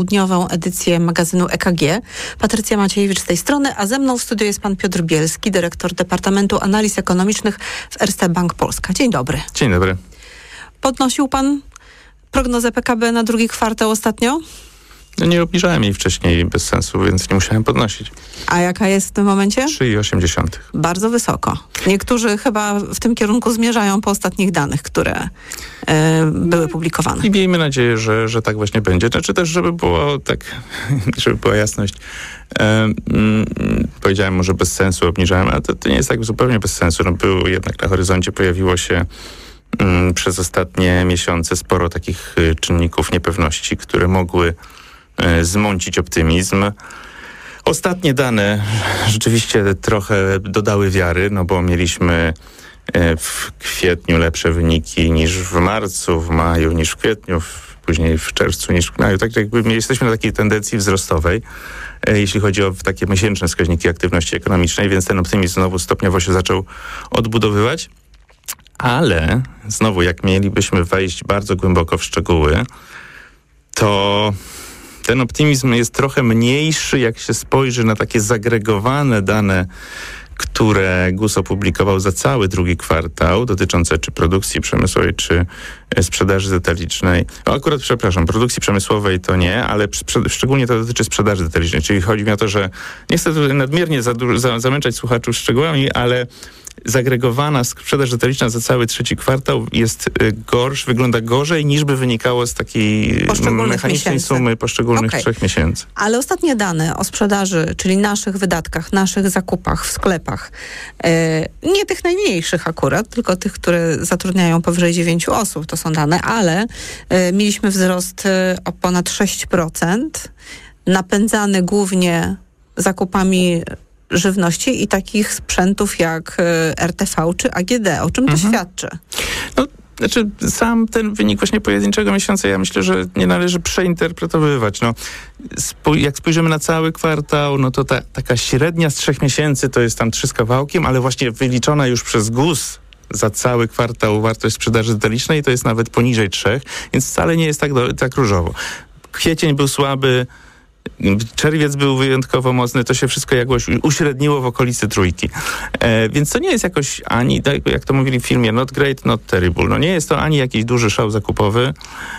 Dniową edycję magazynu EKG. Patrycja Maciejewicz z tej strony, a ze mną w studiu jest pan Piotr Bielski, dyrektor Departamentu Analiz Ekonomicznych w Erste Bank Polska. Dzień dobry. Dzień dobry. Podnosił pan prognozę PKB na drugi kwartał ostatnio? No nie obniżałem jej wcześniej bez sensu, więc nie musiałem podnosić. A jaka jest w tym momencie? 3,8. Bardzo wysoko. Niektórzy chyba w tym kierunku zmierzają po ostatnich danych, które były publikowane. I miejmy nadzieję, że tak właśnie będzie. Znaczy też, żeby była jasność. Powiedziałem może bez sensu, obniżałem, ale to nie jest tak zupełnie bez sensu. No, było jednak na horyzoncie, pojawiło się przez ostatnie miesiące sporo takich czynników niepewności, które mogły zmącić optymizm. Ostatnie dane rzeczywiście trochę dodały wiary, no bo mieliśmy w kwietniu lepsze wyniki niż w marcu, w maju niż w kwietniu, później w czerwcu niż w maju. Tak jakby jesteśmy na takiej tendencji wzrostowej, jeśli chodzi o takie miesięczne wskaźniki aktywności ekonomicznej, więc ten optymizm znowu stopniowo się zaczął odbudowywać. Ale znowu, jak mielibyśmy wejść bardzo głęboko w szczegóły, to ten optymizm jest trochę mniejszy, jak się spojrzy na takie zagregowane dane, które GUS opublikował za cały drugi kwartał, dotyczące czy produkcji przemysłowej, czy sprzedaży detalicznej. No akurat, produkcji przemysłowej to nie, ale szczególnie to dotyczy sprzedaży detalicznej. Czyli chodzi mi o to, że nie chcę tutaj nadmiernie zamęczać słuchaczów szczegółami, ale zagregowana sprzedaż detaliczna za cały trzeci kwartał wygląda gorzej, niż by wynikało z takiej mechanicznej sumy poszczególnych 3 miesięcy. Ale ostatnie dane o sprzedaży, czyli naszych wydatkach, naszych zakupach w sklepach, nie tych najmniejszych akurat, tylko tych, które zatrudniają powyżej 9 osób, to są dane, ale mieliśmy wzrost o ponad 6%, napędzany głównie zakupami żywności i takich sprzętów jak RTV czy AGD. O czym to świadczy? No, znaczy sam ten wynik właśnie pojedynczego miesiąca, ja myślę, że nie należy przeinterpretowywać. No, jak spojrzymy na cały kwartał, no to taka średnia z 3 miesięcy to jest tam 3 z kawałkiem, ale właśnie wyliczona już przez GUS za cały kwartał wartość sprzedaży detalicznej to jest nawet poniżej 3, więc wcale nie jest tak różowo. Kwiecień był słaby, czerwiec był wyjątkowo mocny, to się wszystko jakoś uśredniło w okolicy 3. Więc to nie jest jakoś ani, jak to mówili w filmie, not great, not terrible. No nie jest to ani jakiś duży szał zakupowy,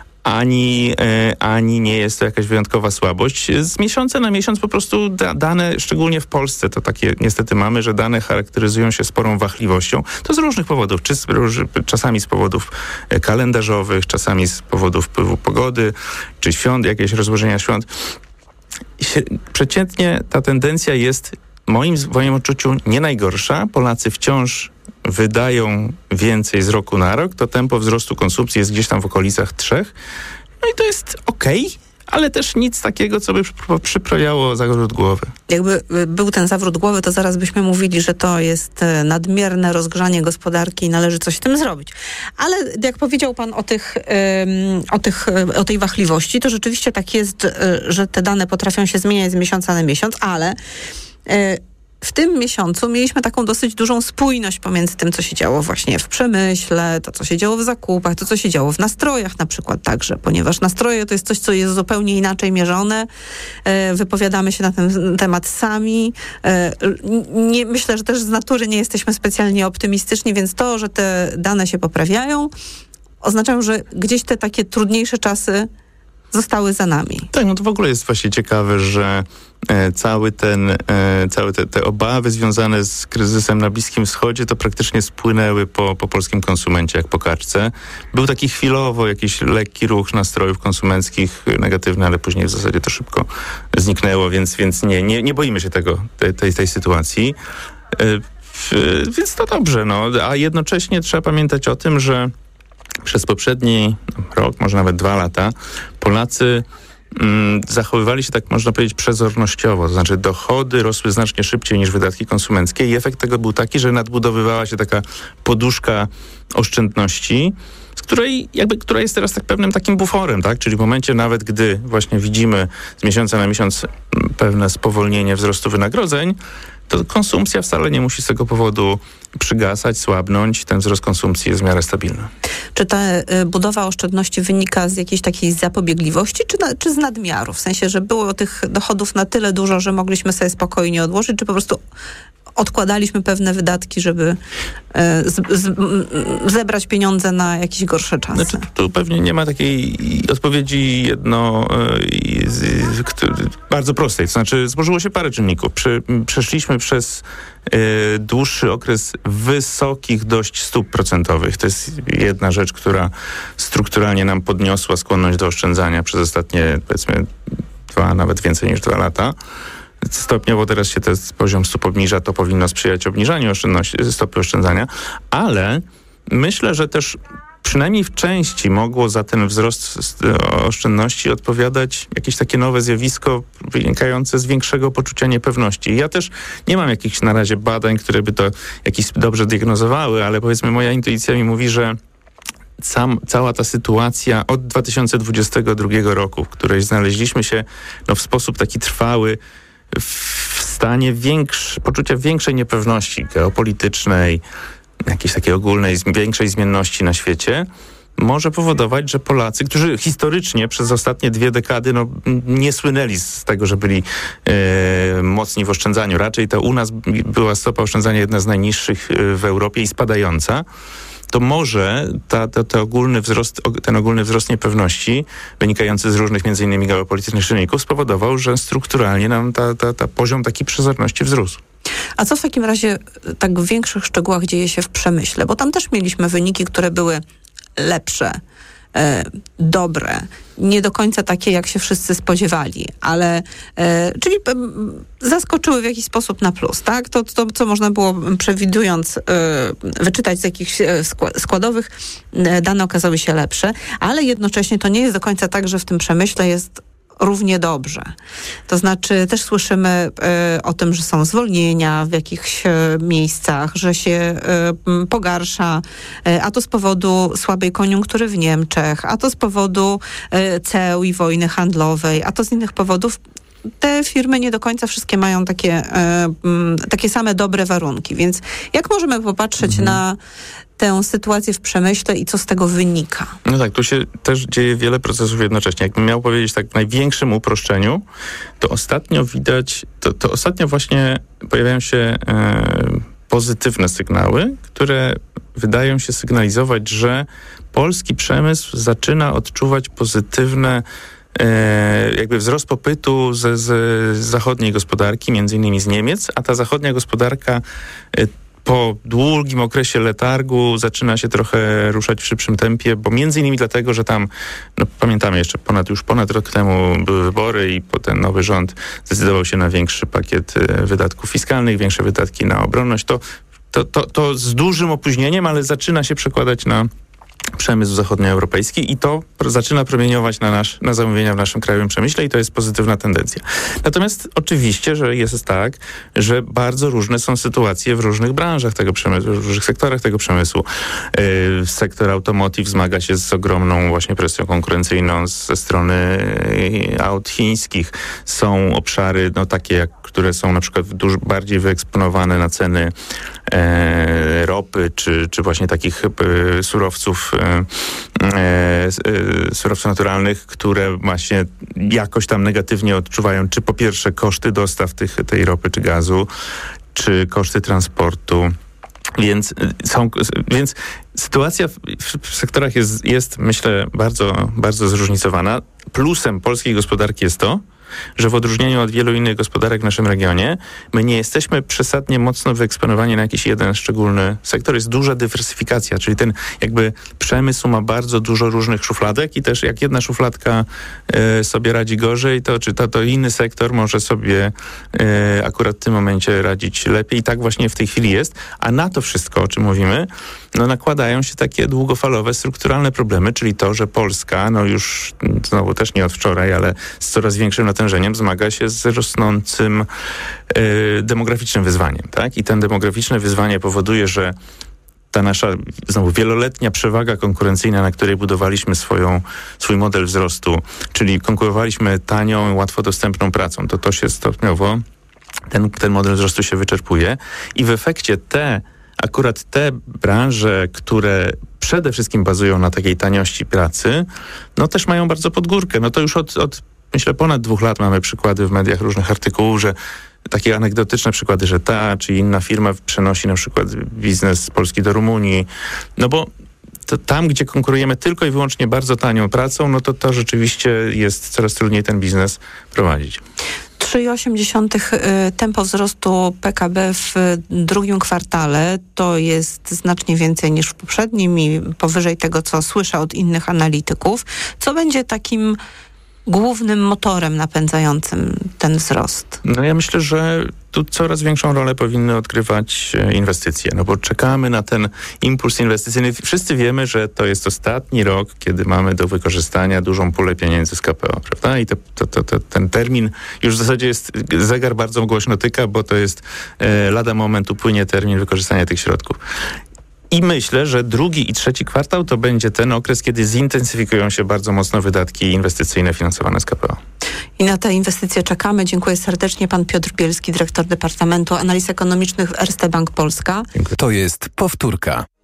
ani nie jest to jakaś wyjątkowa słabość. Z miesiąca na miesiąc po prostu dane, szczególnie w Polsce, to takie niestety mamy, że dane charakteryzują się sporą wahliwością. To z różnych powodów. Czasami z powodów kalendarzowych, czasami z powodów wpływu pogody, czy świąt, jakieś rozłożenia świąt. Przeciętnie ta tendencja jest w moim odczuciu nie najgorsza. Polacy wciąż wydają więcej z roku na rok. To tempo wzrostu konsumpcji jest gdzieś tam w okolicach 3. No i to jest okej, ale też nic takiego, co by przyprawiało zawrót głowy. Jakby był ten zawrót głowy, to zaraz byśmy mówili, że to jest nadmierne rozgrzanie gospodarki i należy coś z tym zrobić. Ale jak powiedział pan o tej wahliwości, to rzeczywiście tak jest, że te dane potrafią się zmieniać z miesiąca na miesiąc, ale w tym miesiącu mieliśmy taką dosyć dużą spójność pomiędzy tym, co się działo właśnie w przemyśle, to, co się działo w zakupach, to, co się działo w nastrojach na przykład także, ponieważ nastroje to jest coś, co jest zupełnie inaczej mierzone. Wypowiadamy się na ten temat sami. Myślę, że też z natury nie jesteśmy specjalnie optymistyczni, więc to, że te dane się poprawiają, oznaczają, że gdzieś te takie trudniejsze czasy zostały za nami. Tak, no to w ogóle jest właśnie ciekawe, że całe te obawy związane z kryzysem na Bliskim Wschodzie to praktycznie spłynęły po polskim konsumencie, jak po kaczce. Był taki chwilowo jakiś lekki ruch nastrojów konsumenckich negatywny, ale później w zasadzie to szybko zniknęło, więc nie boimy się tej sytuacji. Więc to dobrze, no. A jednocześnie trzeba pamiętać o tym, że przez poprzedni rok, może nawet 2 lata, Polacy zachowywali się, tak można powiedzieć, przezornościowo. To znaczy dochody rosły znacznie szybciej niż wydatki konsumenckie i efekt tego był taki, że nadbudowywała się taka poduszka oszczędności, która jest teraz tak pewnym takim buforem, tak? Czyli w momencie nawet, gdy właśnie widzimy z miesiąca na miesiąc pewne spowolnienie wzrostu wynagrodzeń, to konsumpcja wcale nie musi z tego powodu przygasać, słabnąć. Ten wzrost konsumpcji jest w miarę stabilny. Czy ta budowa oszczędności wynika z jakiejś takiej zapobiegliwości, czy z nadmiaru? W sensie, że było tych dochodów na tyle dużo, że mogliśmy sobie spokojnie odłożyć, czy po prostu odkładaliśmy pewne wydatki, żeby zebrać pieniądze na jakieś gorsze czasy? Znaczy, tu pewnie nie ma takiej odpowiedzi bardzo prostej. To znaczy, złożyło się parę czynników. Przeszliśmy przez dłuższy okres wysokich dość stóp procentowych. To jest jedna rzecz, która strukturalnie nam podniosła skłonność do oszczędzania przez ostatnie, powiedzmy, nawet więcej niż 2 lata. Stopniowo teraz się ten poziom stóp obniża, to powinno sprzyjać obniżaniu stopy oszczędzania, ale myślę, że też przynajmniej w części mogło za ten wzrost oszczędności odpowiadać jakieś takie nowe zjawisko wynikające z większego poczucia niepewności. Ja też nie mam jakichś na razie badań, które by to jakiś dobrze diagnozowały, ale powiedzmy moja intuicja mi mówi, że cała ta sytuacja od 2022 roku, w której znaleźliśmy się w sposób taki trwały w stanie poczucia większej niepewności geopolitycznej, jakiejś takiej ogólnej, większej zmienności na świecie, może powodować, że Polacy, którzy historycznie przez ostatnie 2 dekady nie słynęli z tego, że byli mocni w oszczędzaniu. Raczej to u nas była stopa oszczędzania jedna z najniższych w Europie i spadająca. To może ten ogólny wzrost niepewności wynikający z różnych między innymi geopolitycznych czynników spowodował, że strukturalnie nam ta poziom takiej przezorności wzrósł. A co w takim razie tak w większych szczegółach dzieje się w przemyśle? Bo tam też mieliśmy wyniki, które były lepsze, dobre, nie do końca takie, jak się wszyscy spodziewali, ale czyli zaskoczyły w jakiś sposób na plus, tak? To co można było przewidując wyczytać z jakichś składowych, dane okazały się lepsze, ale jednocześnie to nie jest do końca tak, że w tym przemyśle jest równie dobrze. To znaczy też słyszymy o tym, że są zwolnienia w jakichś miejscach, że się pogarsza, a to z powodu słabej koniunktury w Niemczech, a to z powodu ceł i wojny handlowej, a to z innych powodów. Te firmy nie do końca wszystkie mają takie same dobre warunki, więc jak możemy popatrzeć na tę sytuację w przemyśle i co z tego wynika? No tak, tu się też dzieje wiele procesów jednocześnie. Jakbym miał powiedzieć tak w największym uproszczeniu, to ostatnio widać, to ostatnio właśnie pojawiają się pozytywne sygnały, które wydają się sygnalizować, że polski przemysł zaczyna odczuwać pozytywne jakby wzrost popytu z zachodniej gospodarki, między innymi z Niemiec, a ta zachodnia gospodarka po długim okresie letargu zaczyna się trochę ruszać w szybszym tempie, bo między innymi dlatego, że tam, pamiętamy jeszcze ponad rok temu były wybory i potem nowy rząd zdecydował się na większy pakiet wydatków fiskalnych, większe wydatki na obronność. To z dużym opóźnieniem, ale zaczyna się przekładać na przemysł zachodnioeuropejski i to zaczyna promieniować na zamówienia w naszym krajowym przemyśle i to jest pozytywna tendencja. Natomiast oczywiście, że jest tak, że bardzo różne są sytuacje w różnych branżach tego przemysłu, w różnych sektorach tego przemysłu. Sektor automotive zmaga się z ogromną właśnie presją konkurencyjną ze strony aut chińskich. Są obszary takie, które są na przykład dużo bardziej wyeksponowane na ceny ropy, czy właśnie takich surowców naturalnych, które właśnie jakoś tam negatywnie odczuwają, czy po pierwsze koszty dostaw tej ropy czy gazu, czy koszty transportu. Więc sytuacja w sektorach jest myślę, bardzo, bardzo zróżnicowana. Plusem polskiej gospodarki jest to, że w odróżnieniu od wielu innych gospodarek w naszym regionie, my nie jesteśmy przesadnie mocno wyeksponowani na jakiś jeden szczególny sektor. Jest duża dywersyfikacja, czyli ten jakby przemysł ma bardzo dużo różnych szufladek i też jak jedna szufladka sobie radzi gorzej, to inny sektor może sobie akurat w tym momencie radzić lepiej. I tak właśnie w tej chwili jest. A na to wszystko, o czym mówimy, nakładają się takie długofalowe, strukturalne problemy, czyli to, że Polska, już znowu też nie od wczoraj, ale z coraz większym natężeniem zmaga się z rosnącym demograficznym wyzwaniem. Tak? I ten demograficzne wyzwanie powoduje, że ta nasza znowu wieloletnia przewaga konkurencyjna, na której budowaliśmy swój model wzrostu, czyli konkurowaliśmy tanią, łatwo dostępną pracą, to się stopniowo ten model wzrostu się wyczerpuje i w efekcie akurat te branże, które przede wszystkim bazują na takiej taniości pracy, no też mają bardzo pod górkę. No to już od myślę ponad 2 lat mamy przykłady w mediach różnych artykułów, że takie anegdotyczne przykłady, że ta czy inna firma przenosi na przykład biznes z Polski do Rumunii. No bo to tam, gdzie konkurujemy tylko i wyłącznie bardzo tanią pracą, no to rzeczywiście jest coraz trudniej ten biznes prowadzić. 3,8 tempo wzrostu PKB w drugim kwartale to jest znacznie więcej niż w poprzednim i powyżej tego, co słyszę od innych analityków. Co będzie takim głównym motorem napędzającym ten wzrost? No ja myślę, że tu coraz większą rolę powinny odgrywać inwestycje, no bo czekamy na ten impuls inwestycyjny. Wszyscy wiemy, że to jest ostatni rok, kiedy mamy do wykorzystania dużą pulę pieniędzy z KPO, prawda? I ten termin już w zasadzie jest, zegar bardzo głośno tyka, bo to jest lada moment upłynie termin wykorzystania tych środków. I myślę, że drugi i trzeci kwartał to będzie ten okres, kiedy zintensyfikują się bardzo mocno wydatki inwestycyjne finansowane z KPO. I na te inwestycje czekamy. Dziękuję serdecznie. Pan Piotr Bielski, dyrektor Departamentu Analiz Ekonomicznych w Erste Bank Polska. Dziękuję. To jest powtórka.